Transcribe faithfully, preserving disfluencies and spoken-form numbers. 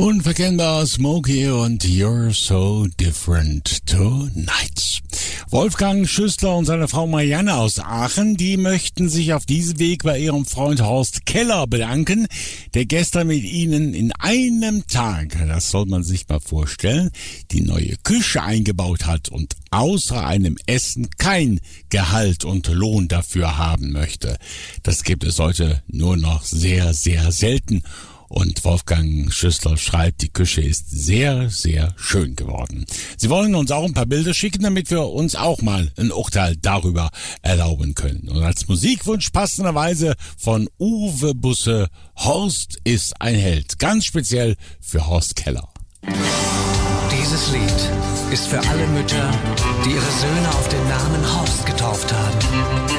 Unverkennbar Smokey und You're So Different Tonight. Wolfgang Schüssler und seine Frau Marianne aus Aachen, die möchten sich auf diesem Weg bei ihrem Freund Horst Keller bedanken, der gestern mit ihnen in einem Tag, das soll man sich mal vorstellen, die neue Küche eingebaut hat und außer einem Essen kein Gehalt und Lohn dafür haben möchte. Das gibt es heute nur noch sehr, sehr selten. Und Wolfgang Schüssler schreibt, die Küche ist sehr, sehr schön geworden. Sie wollen uns auch ein paar Bilder schicken, damit wir uns auch mal ein Urteil darüber erlauben können. Und als Musikwunsch passenderweise von Uwe Busse, Horst ist ein Held. Ganz speziell für Horst Keller. Dieses Lied ist für alle Mütter, die ihre Söhne auf den Namen Horst getauft haben.